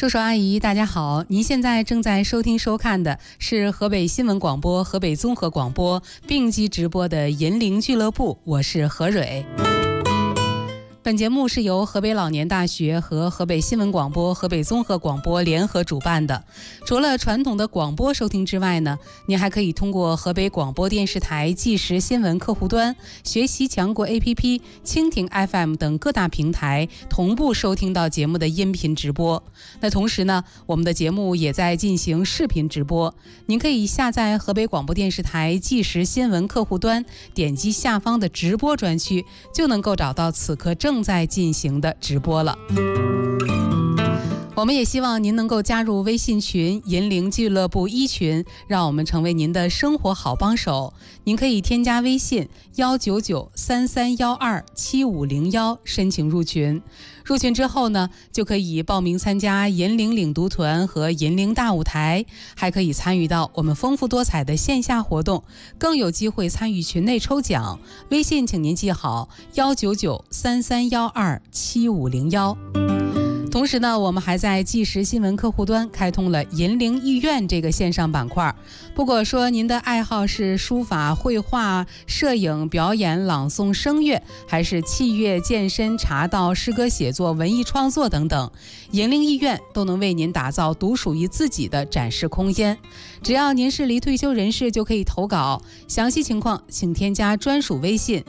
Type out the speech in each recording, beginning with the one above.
叔叔阿姨大家好，您现在正在收听收看的是河北新闻广播、河北综合广播并机直播的银铃俱乐部，我是何蕊。本节目是由河北老年大学和河北新闻广播、河北综合广播联合主办的。除了传统的广播收听之外呢，您还可以通过河北广播电视台即时新闻客户端、学习强国 APP、蜻蜓 FM 等各大平台同步收听到节目的音频直播。那同时呢，我们的节目也在进行视频直播。您可以下载河北广播电视台即时新闻客户端，点击下方的直播专区，就能够找到此刻正在进行的直播了。我们也希望您能够加入微信群银铃俱乐部1群，让我们成为您的生活好帮手。您可以添加微信19933127501申请入群。入群之后呢，就可以报名参加银铃领读团和银铃大舞台，还可以参与到我们丰富多彩的线下活动，更有机会参与群内抽奖。微信请您记好19933127501。同时呢，我们还在即时新闻客户端开通了银铃艺苑这个线上板块。不过说您的爱好是书法、绘画、摄影、表演、朗诵、声乐，还是器乐、健身、茶道、诗歌写作、文艺创作等等，银铃艺苑都能为您打造独属于自己的展示空间。只要您是离退休人士，就可以投稿。详细情况请添加专属微信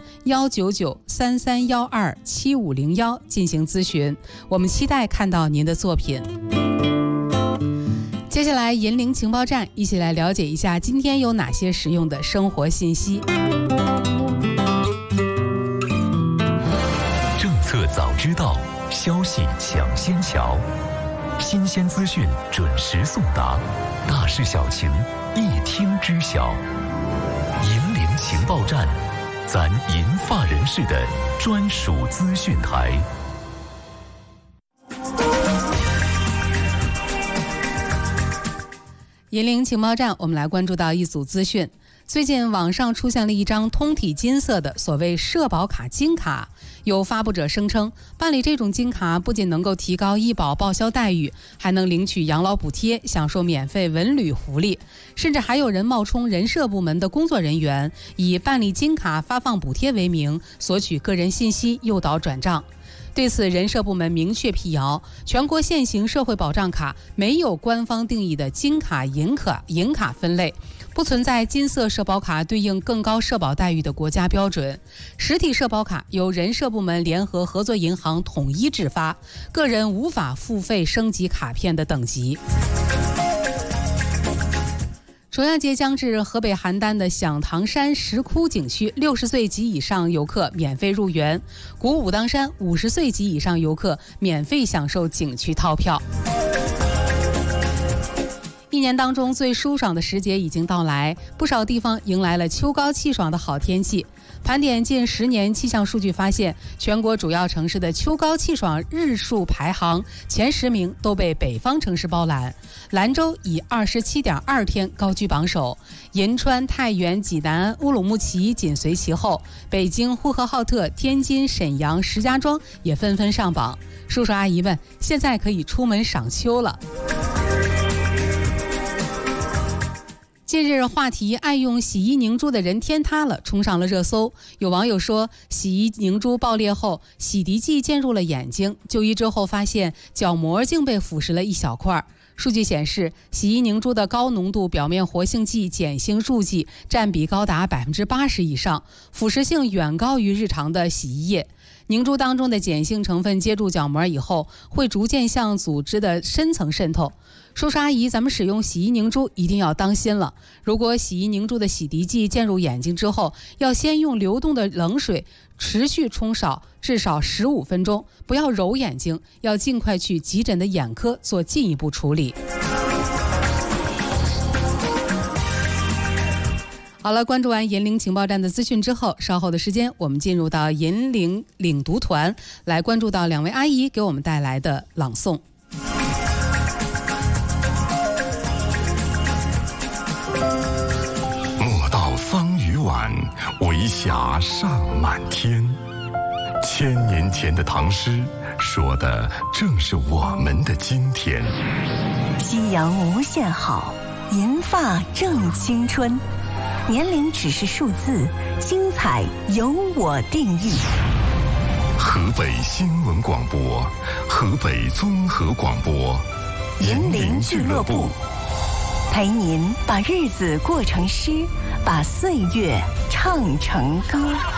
19933127501进行咨询。我们期待看到您的作品。接下来银铃情报站，一起来了解一下今天有哪些实用的生活信息。 政策早知道，消息抢先瞧，新鲜资讯准时送达，大事小情一听知晓。银铃情报站，咱银发人士的专属资讯台。 银铃情报站，我们来关注到一组资讯。最近网上出现了一张通体金色的所谓社保卡金卡，有发布者声称，办理这种金卡不仅能够提高医保报销待遇，还能领取养老补贴，享受免费文旅福利，甚至还有人冒充人社部门的工作人员，以办理金卡发放补贴为名，索取个人信息，诱导转账。对此，人社部门明确辟谣，全国现行社会保障卡没有官方定义的金卡、银卡分类，不存在金色社保卡对应更高社保待遇的国家标准。实体社保卡由人社部门联合合作银行统一制发，个人无法付费升级卡片的等级。重阳节将至，河北邯郸的响堂山石窟景区60岁及以上游客免费入园，古武当山50岁及以上游客免费享受景区套票。一年当中最舒爽的时节已经到来，不少地方迎来了秋高气爽的好天气。盘点近10年气象数据发现，全国主要城市的秋高气爽日数排行前10名都被北方城市包揽，兰州以27.2天高居榜首，银川、太原、济南、乌鲁木齐紧随其后，北京、呼和浩特、天津、沈阳、石家庄也纷纷上榜。叔叔阿姨们，现在可以出门赏秋了。近日话题爱用洗衣凝珠的人天塌了冲上了热搜。有网友说，洗衣凝珠爆裂后，洗涤剂溅入了眼睛，就医之后发现角膜竟被腐蚀了一小块。数据显示，洗衣凝珠的高浓度表面活性剂碱性助剂占比高达80%以上，腐蚀性远高于日常的洗衣液。凝珠当中的碱性成分接触角膜以后，会逐渐向组织的深层渗透。叔叔阿姨，咱们使用洗衣凝珠一定要当心了。如果洗衣凝珠的洗涤剂溅入眼睛之后，要先用流动的冷水持续冲扫至少15分钟，不要揉眼睛，要尽快去急诊的眼科做进一步处理。好了，关注完银铃情报站的资讯之后，稍后的时间我们进入到银铃领读团，来关注到2位阿姨给我们带来的朗诵。 莫道桑榆晚，为霞尚满天。 1000年前的唐诗，说的正是我们的今天。 夕阳无限好，银发正青春。年龄只是数字，精彩由我定义。 河北新闻广播，河北综合广播， 银铃俱乐部，陪您把日子过成诗，把岁月唱成歌。